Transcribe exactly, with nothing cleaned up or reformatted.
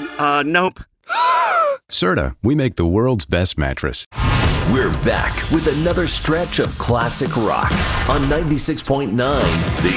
Uh, nope. Serta, we make the world's best mattress. We're back with another stretch of classic rock on ninety-six point nine The